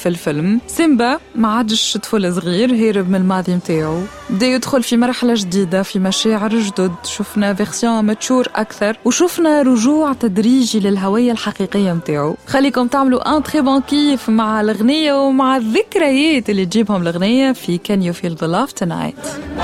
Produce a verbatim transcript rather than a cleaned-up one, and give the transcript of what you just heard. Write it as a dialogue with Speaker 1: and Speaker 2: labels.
Speaker 1: في الفيلم. سيمبا ما عادش طفل صغير هرب من الماضي متاعو، بدا يدخل في مرحلة جديدة في مشاعر جدد. شفنا فيرسيون ماتشور أكثر وشفنا رجوع تدريجي للهوية الحقيقية متاعو. خليكم تعملوا ان تري بون كيف مع الأغنية ومع الذكريات اللي تجيبهم الأغنية في Can You Feel the Love Tonight.